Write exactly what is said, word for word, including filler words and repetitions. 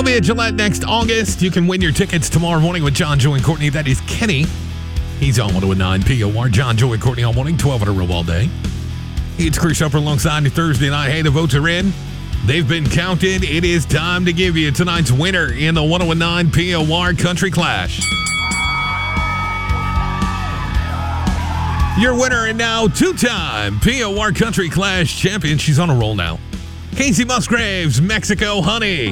be at Gillette next August. You can win your tickets tomorrow morning with John, Joe, and Courtney. That is Kenny. He's on one oh nine P O R. John, Joe, and Courtney all morning, twelve on a row all day. It's Chris Upper alongside you Thursday night. Hey, the votes are in. They've been counted. It is time to give you tonight's winner in the one oh nine P O R Country Clash. Your winner and now two-time P O R Country Clash champion. She's on a roll now. Casey Musgraves, Mexico Honey.